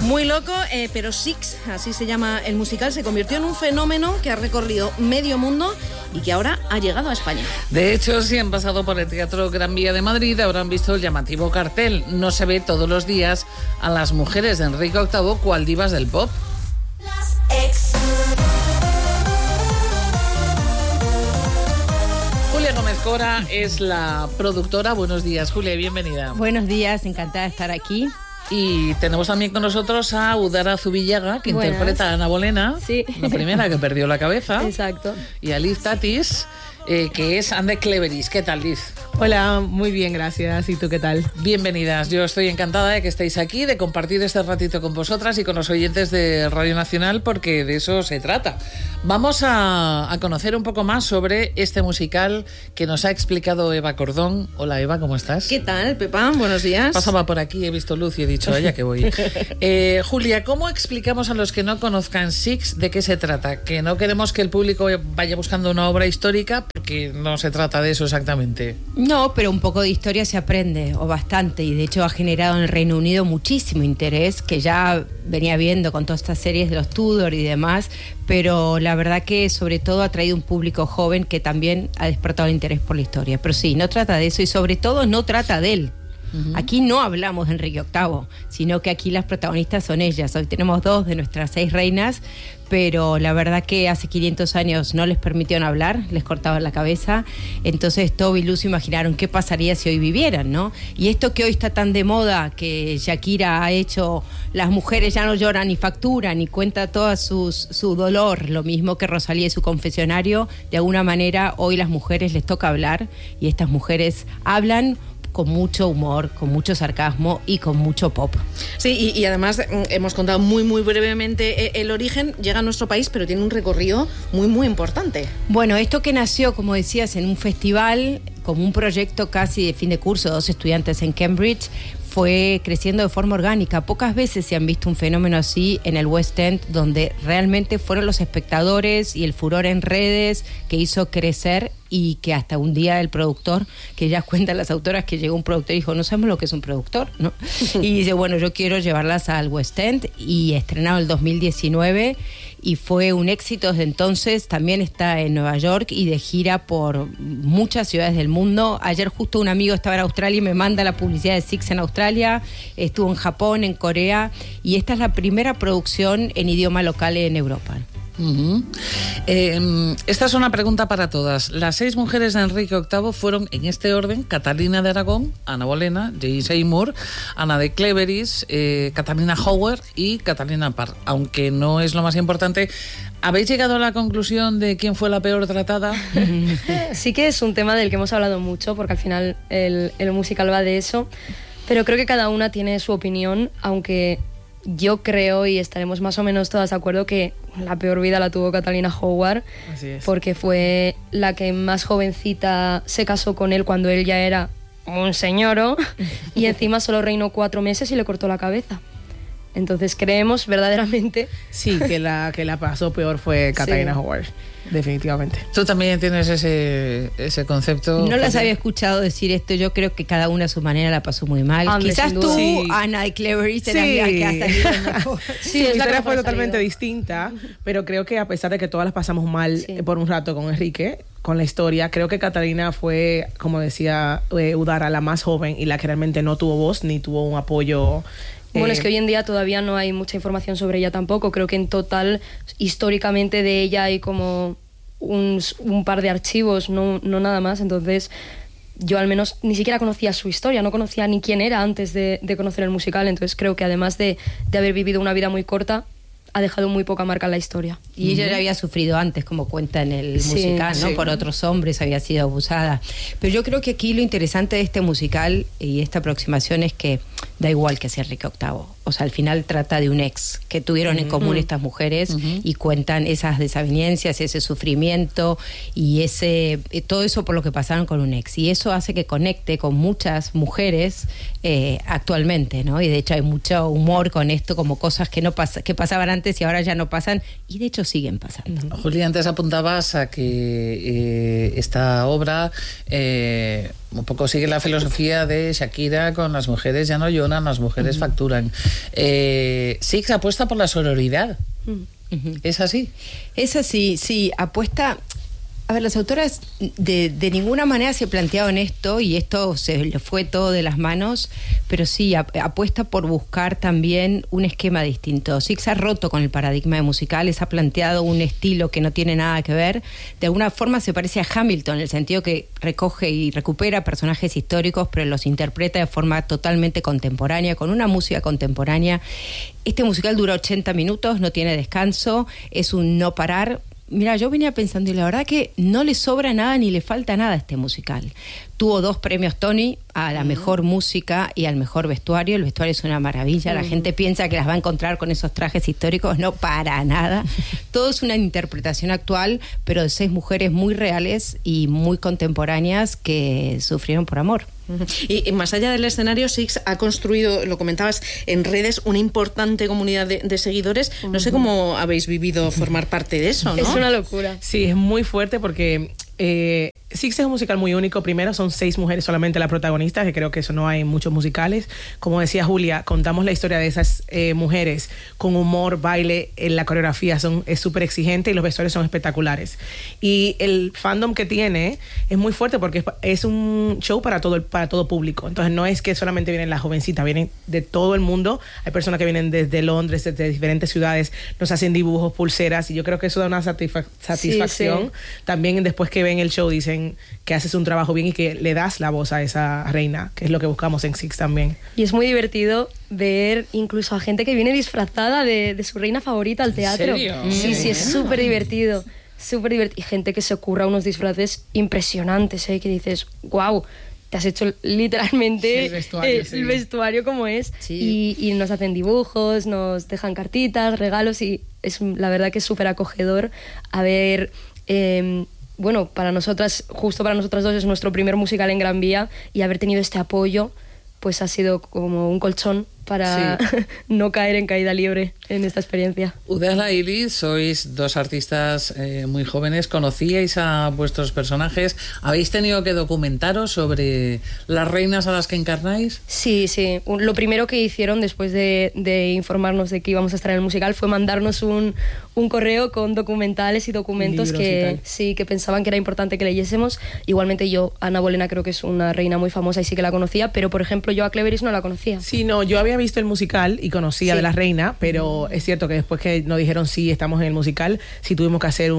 Muy loco, pero Six, así se llama el musical, se convirtió en un fenómeno que ha recorrido medio mundo y que ahora ha llegado a España. De hecho, si han pasado por el Teatro Gran Vía de Madrid, habrán visto el llamativo cartel. No se ve todos los días a las mujeres de Enrique VIII cual divas del pop. Julia Gómez Cora es la productora. Buenos días, Julia, bienvenida. Buenos días, encantada de estar aquí. Y tenemos también con nosotros a Udara Zubillaga, que interpreta a Ana Bolena, sí, la primera que perdió la cabeza. Exacto. Y a Liz Tatis, que es And the Cleveries. ¿Qué tal, Liz? Hola, muy bien, gracias. ¿Y tú qué tal? Bienvenidas. Yo estoy encantada de que estéis aquí, de compartir este ratito con vosotras y con los oyentes de Radio Nacional, porque de eso se trata. Vamos a conocer un poco más sobre este musical que nos ha explicado Eva Cordón. Hola, Eva, ¿cómo estás? ¿Qué tal, Pepa? Buenos días. Pasaba por aquí, he visto luz y he dicho, allá que voy. Julia, ¿cómo explicamos a los que no conozcan Six de qué se trata? Que no queremos que el público vaya buscando una obra histórica, porque no se trata de eso exactamente. No, pero un poco de historia se aprende, o bastante, y de hecho ha generado en el Reino Unido muchísimo interés, que ya venía viendo con todas estas series de los Tudor y demás, pero la verdad que sobre todo ha traído un público joven que también ha despertado el interés por la historia. Pero sí, no trata de eso y sobre todo no trata de él. Aquí no hablamos de Enrique VIII, sino que aquí las protagonistas son ellas. Hoy tenemos 2 de nuestras 6 reinas, pero la verdad que hace 500 años no les permitieron hablar, les cortaban la cabeza. Entonces Toby y Lucy imaginaron qué pasaría si hoy vivieran, ¿no? Y esto que hoy está tan de moda, que Shakira ha hecho, las mujeres ya no lloran ni facturan, ni cuenta todo su dolor, lo mismo que Rosalía y su confesionario, de alguna manera hoy las mujeres les toca hablar, y estas mujeres hablan con mucho humor, con mucho sarcasmo y con mucho pop. Sí, y además hemos contado muy brevemente el origen. Llega a nuestro país, pero tiene un recorrido muy importante. Bueno, esto que nació, como decías, en un festival, como un proyecto casi de fin de curso, 2 estudiantes en Cambridge, fue creciendo de forma orgánica. Pocas veces se han visto un fenómeno así en el West End, donde realmente fueron los espectadores y el furor en redes que hizo crecer, y que hasta un día el productor, que ya cuentan las autoras que llegó un productor y dijo, no sabemos lo que es un productor, ¿no? Y dice, bueno, yo quiero llevarlas al West End, y estrenado el 2019 y fue un éxito desde entonces. También está en Nueva York y de gira por muchas ciudades del mundo. Ayer justo un amigo estaba en Australia y me manda la publicidad de Six en Australia, estuvo en Japón, en Corea, y esta es la primera producción en idioma local en Europa. Esta es una pregunta para todas. Las 6 mujeres de Enrique VIII fueron en este orden: Catalina de Aragón, Ana Bolena, Jane Seymour, Ana de Cleveries, Catalina Howard y Catalina Parr. Aunque no es lo más importante, ¿habéis llegado a la conclusión de quién fue la peor tratada? Sí que es un tema del que hemos hablado mucho, porque al final el musical va de eso, pero creo que cada una tiene su opinión, aunque yo creo, y estaremos más o menos todas de acuerdo, que la peor vida la tuvo Catalina Howard. Así es. Porque fue la que más jovencita se casó con él cuando él ya era un señoro, y encima solo reinó 4 meses y le cortó la cabeza. Entonces creemos verdaderamente... Sí, que la pasó peor fue Catalina Howard, definitivamente. Tú también tienes ese concepto. No las había escuchado decir esto. Yo creo que cada una a su manera la pasó muy mal. Hombre, quizás tú, sí. Ana de Cleveries, Sí. la que ha salido mejor. Sí, es mi la que historia mejor fue ha totalmente salido. distinta, pero creo que a pesar de que todas las pasamos mal Sí. por un rato con Enrique, con la historia, creo que Catalina fue, como decía Udara, la más joven y la que realmente no tuvo voz ni tuvo un apoyo. Bueno, es que hoy en día todavía no hay mucha información sobre ella tampoco. Creo que en total, históricamente, de ella hay como un par de archivos, no nada más. Entonces, yo al menos ni siquiera conocía su historia, no conocía ni quién era antes de conocer el musical. Entonces creo que además de haber vivido una vida muy corta, ha dejado muy poca marca en la historia. Y ella ya había sufrido antes, como cuenta en el musical, ¿no? Sí. Por otros hombres, había sido abusada. Pero yo creo que aquí lo interesante de este musical y esta aproximación es que da igual que sea Enrique VIII. O sea, al final trata de un ex que tuvieron en común estas mujeres, y cuentan esas desavenencias, ese sufrimiento y todo eso por lo que pasaron con un ex. Y eso hace que conecte con muchas mujeres actualmente, ¿no? Y de hecho hay mucho humor con esto, como cosas que pasaban antes y ahora ya no pasan, y de hecho siguen pasando. Julia, antes apuntabas a que esta obra un poco sigue la filosofía de Shakira con las mujeres ya no lloran, las mujeres facturan. Six apuesta por la sororidad. ¿Es así? Es así, sí, apuesta... A ver, las autoras de ninguna manera se plantearon esto, y esto se le fue todo de las manos, pero sí, apuesta por buscar también un esquema distinto. Six ha roto con el paradigma de musicales, ha planteado un estilo que no tiene nada que ver. De alguna forma se parece a Hamilton, en el sentido que recoge y recupera personajes históricos, pero los interpreta de forma totalmente contemporánea, con una música contemporánea. Este musical dura 80 minutos, no tiene descanso, es un no parar. Mira, yo venía pensando, y la verdad que no le sobra nada ni le falta nada a este musical. Tuvo 2 premios Tony, a la mejor música y al mejor vestuario. El vestuario es una maravilla. La gente piensa que las va a encontrar con esos trajes históricos. No, para nada. Todo es una interpretación actual, pero de 6 mujeres muy reales y muy contemporáneas que sufrieron por amor. Y más allá del escenario, Six ha construido, lo comentabas, en redes, una importante comunidad de seguidores. No sé cómo habéis vivido formar parte de eso, ¿no? Es una locura. Sí, es muy fuerte porque Six es un musical muy único. Primero, son 6 mujeres solamente las protagonistas, que creo que eso no hay en muchos musicales. Como decía Julia, contamos la historia de esas mujeres con humor, baile, la coreografía es súper exigente y los vestuarios son espectaculares. Y el fandom que tiene es muy fuerte porque es un show para todo público. Entonces no es que solamente vienen las jovencitas, vienen de todo el mundo. Hay personas que vienen desde Londres, desde diferentes ciudades, nos hacen dibujos, pulseras, y yo creo que eso da una satisfacción. Sí. También después que ven el show dicen que haces un trabajo bien y que le das la voz a esa reina, que es lo que buscamos en Six también. Y es muy divertido ver incluso a gente que viene disfrazada de su reina favorita al teatro. ¿En serio? Sí, es súper divertido. Súper divertido. Y gente que se ocurra unos disfraces impresionantes, que dices, wow, te has hecho literalmente el vestuario como es. Sí. Y nos hacen dibujos, nos dejan cartitas, regalos, y la verdad que es súper acogedor a ver... bueno, justo para nosotras 2 es nuestro primer musical en Gran Vía, y haber tenido este apoyo pues ha sido como un colchón para no caer en caída libre en esta experiencia. Udala y Liz, sois 2 artistas muy jóvenes, conocíais a vuestros personajes, ¿habéis tenido que documentaros sobre las reinas a las que encarnáis? Sí. Lo primero que hicieron después de informarnos de que íbamos a estar en el musical fue mandarnos un correo con documentales y documentos que pensaban que era importante que leyésemos. Igualmente yo, Ana Bolena, creo que es una reina muy famosa y sí que la conocía, pero por ejemplo yo a Cleveris no la conocía. Sí, no, yo había visto el musical y conocía de la reina, pero es cierto que después que nos dijeron sí, estamos en el musical, sí tuvimos que hacer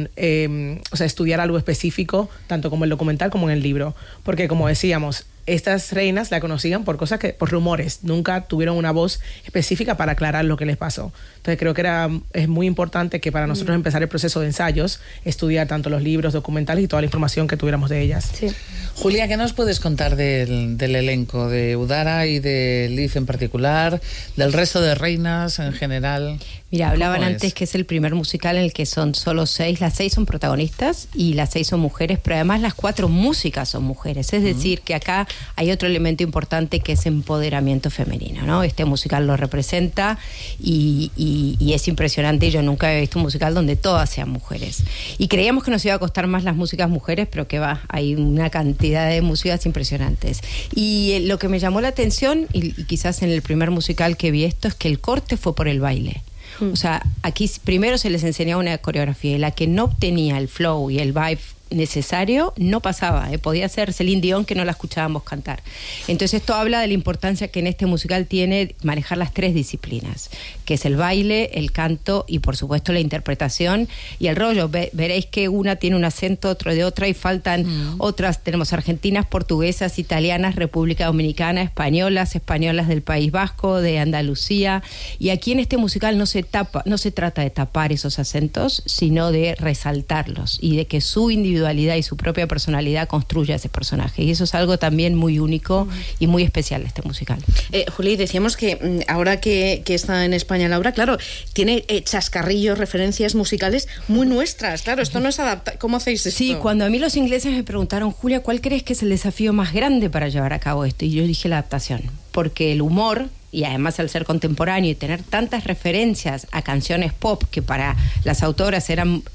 estudiar algo específico, tanto como el documental como en el libro, porque como decíamos, estas reinas la conocían por por rumores, nunca tuvieron una voz específica para aclarar lo que les pasó. Entonces creo que es muy importante que para nosotros empezar el proceso de ensayos, estudiar tanto los libros, documentales y toda la información que tuviéramos de ellas. Sí. Julia, ¿qué nos puedes contar del elenco, de Udara y de Liz en particular, del resto de reinas en general? Mira, hablaban antes que es el primer musical en el que son solo 6, las 6 son protagonistas y las 6 son mujeres, pero además las 4 músicas son mujeres, es decir, que acá hay otro elemento importante que es empoderamiento femenino, ¿no? Este musical lo representa y es impresionante. Yo nunca he visto un musical donde todas sean mujeres. Y creíamos que nos iba a costar más las músicas mujeres, pero que va, hay una cantidad de músicas impresionantes. Y lo que me llamó la atención, y quizás en el primer musical que vi esto, es que el corte fue por el baile. O sea, aquí primero se les enseñaba una coreografía y la que no obtenía el flow y el vibe necesario no pasaba, podía ser Celine Dion que no la escuchábamos cantar. Entonces esto habla de la importancia que en este musical tiene manejar las 3 disciplinas, que es el baile, el canto y por supuesto la interpretación y el rollo. Veréis que una tiene un acento, otro de otra y faltan otras. Tenemos argentinas, portuguesas, italianas, República Dominicana, españolas del País Vasco, de Andalucía, y aquí en este musical no se trata de tapar esos acentos, sino de resaltarlos y de que su individualidad y su propia personalidad construya ese personaje, y eso es algo también muy único y muy especial de este musical. Juli, decíamos que ahora que está en España Laura, claro, tiene chascarrillos, referencias musicales muy nuestras, claro, esto no es adaptado. ¿Cómo hacéis esto? Sí, cuando a mí los ingleses me preguntaron, Julia, ¿cuál crees que es el desafío más grande para llevar a cabo esto? Y yo dije la adaptación, porque el humor, y además al ser contemporáneo y tener tantas referencias a canciones pop que para las autoras eran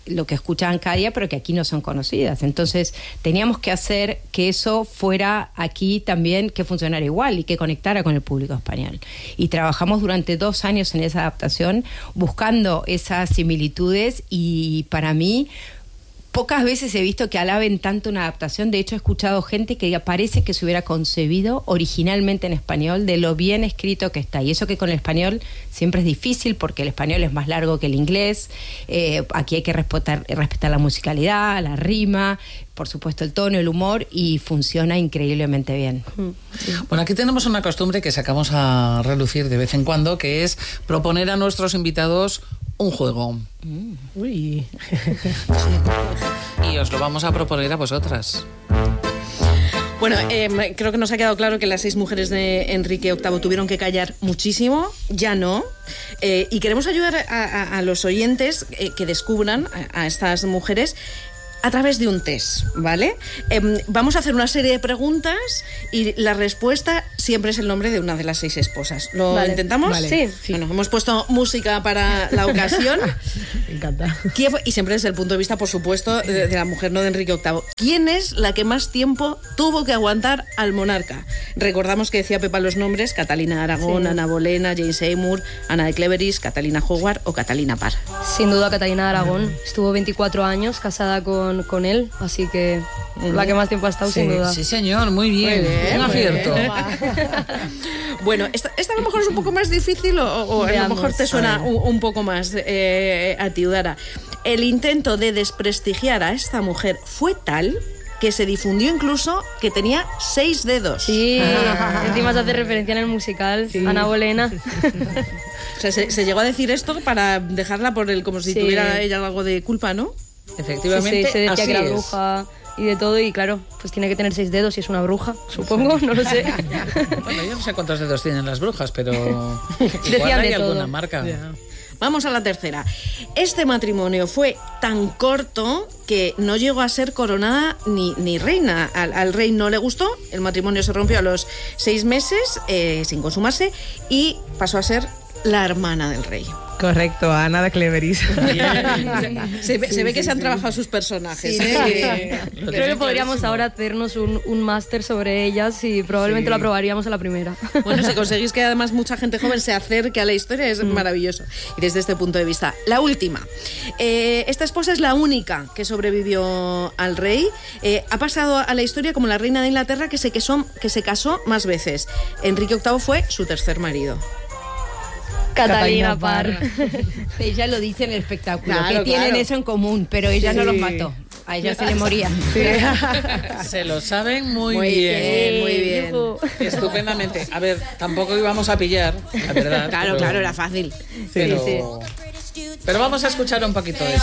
lo que escuchaban cada día, pero que aquí no son conocidas. Entonces teníamos que hacer que eso fuera aquí también, que funcionara igual y que conectara con el público español. Y trabajamos durante 2 años en esa adaptación, buscando esas similitudes, y para mí pocas veces he visto que alaben tanto una adaptación. De hecho, he escuchado gente que parece que se hubiera concebido originalmente en español, de lo bien escrito que está. Y eso que con el español siempre es difícil, porque el español es más largo que el inglés. Aquí hay que respetar la musicalidad, la rima, por supuesto el tono, el humor, y funciona increíblemente bien. Bueno, aquí tenemos una costumbre que sacamos a relucir de vez en cuando, que es proponer a nuestros invitados un juego. Uy. Y os lo vamos a proponer a vosotras. Bueno, creo que nos ha quedado claro que las 6 mujeres de Enrique VIII tuvieron que callar muchísimo, ya no. Y queremos ayudar a los oyentes que descubran a estas mujeres a través de un test, ¿vale? Vamos a hacer una serie de preguntas y la respuesta siempre es el nombre de una de las 6 esposas. ¿Lo intentamos? Vale. Sí. Bueno, hemos puesto música para la ocasión. Me encanta. Y siempre desde el punto de vista, por supuesto, de la mujer, no de Enrique VIII. ¿Quién es la que más tiempo tuvo que aguantar al monarca? Recordamos que decía Pepa los nombres: Catalina de Aragón, Ana Bolena, Jane Seymour, Ana de Cleveris, Catalina Howard o Catalina Parr. Sin duda Catalina de Aragón. Estuvo 24 años casada con él, así que la que más tiempo ha estado, sin duda. Sí, señor, muy bien. Un acierto. Bueno, esta a lo mejor es un poco más difícil o a lo mejor te suena un poco más a ti, Udara. El intento de desprestigiar a esta mujer fue tal que se difundió incluso que tenía 6 dedos. Sí, encima se hace referencia en el musical, Ana Bolena. O sea, se llegó a decir esto para dejarla por como si tuviera ella algo de culpa, ¿no? Efectivamente, Sí, se decía así que era es. bruja y de todo, y claro, pues tiene que tener 6 dedos y es una bruja, supongo, no lo sé. Bueno, yo no sé cuántos dedos tienen las brujas, pero igual Decían hay de todo. alguna marca. Vamos a la tercera. Este matrimonio fue tan corto que no llegó a ser coronada ni reina. Al rey no le gustó, el matrimonio se rompió a los 6 meses, sin consumarse, y pasó a ser la hermana del rey. Correcto, Ana de Cleveris. Se ve que se han trabajado sus personajes. Creo que podríamos ahora hacernos un máster sobre ellas y probablemente lo aprobaríamos a la primera. Bueno, si conseguís que además mucha gente joven se acerque a la historia, es maravilloso. Y desde este punto de vista, la última. Esta esposa es la única que sobrevivió al rey. Ha pasado a la historia como la reina de Inglaterra que se casó más veces. Enrique VIII fue su tercer marido. Catalina Parr. Ella lo dice en el espectáculo, Claro, que tienen claro. eso en común, pero ella no los mató. A ella se le moría. Se lo saben muy Muy bien. muy bien. Yujú. Estupendamente. A ver, tampoco íbamos a pillar, la verdad. Claro, pero- era fácil. Pero vamos a escuchar un poquito de eso.